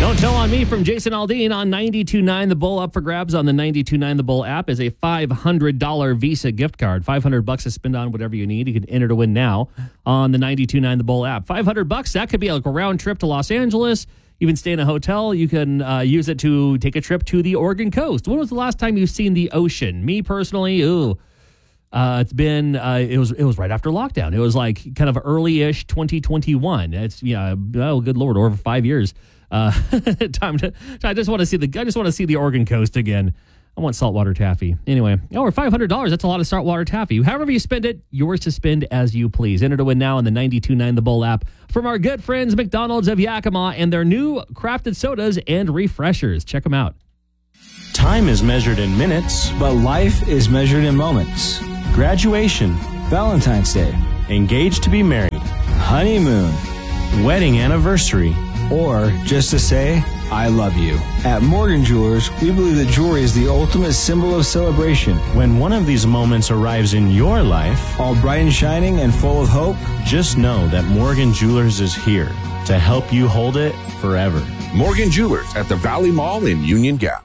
Don't Tell on Me from Jason Aldean on 92.9 The Bull. Up for grabs on the 92.9 The Bull app is a $500 Visa gift card. $500 to spend on whatever you need. You can enter to win now on the 92.9 The Bull app. $500, that could be like a round trip to Los Angeles. Even stay in a hotel. You can use it to take a trip to the Oregon coast. When was the last time you've seen the ocean? Me personally, it's been it was right after lockdown. It was like kind of early-ish 2021. It's oh good Lord, over 5 years. I just want to see the Oregon coast again. I want saltwater taffy. Anyway, over $500. That's a lot of saltwater taffy. However you spend it, yours to spend as you please. Enter to win now in the 92.9 The Bull app from our good friends McDonald's of Yakima and their new crafted sodas and refreshers. Check them out. Time is measured in minutes, but life is measured in moments. Graduation, Valentine's Day, engaged to be married, honeymoon, wedding anniversary, or just to say, I love you. At Morgan Jewelers, we believe that jewelry is the ultimate symbol of celebration. When one of these moments arrives in your life, all bright and shining and full of hope, just know that Morgan Jewelers is here to help you hold it forever. Morgan Jewelers at the Valley Mall in Union Gap.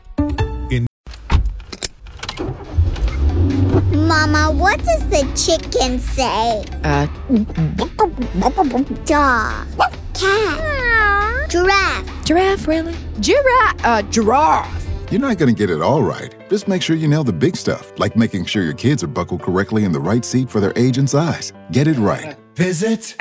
Mama, what does the chicken say? Dog. Cat. Giraffe. Giraffe, really? Giraffe. You're not going to get it all right. Just make sure you nail the big stuff, like making sure your kids are buckled correctly in the right seat for their age and size. Get it right. Visit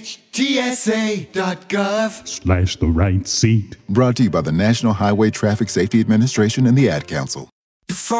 NHTSA.gov/the right seat. Brought to you by the National Highway Traffic Safety Administration and the Ad Council.